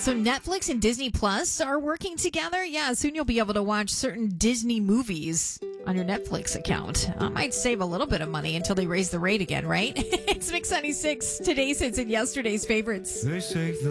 So Netflix and Disney Plus are working together. Yeah, soon you'll be able to watch certain Disney movies on your Netflix account. Might save a little bit of money until they raise the rate again, right? It's Mix 96, today's hits and yesterday's favorites. They say the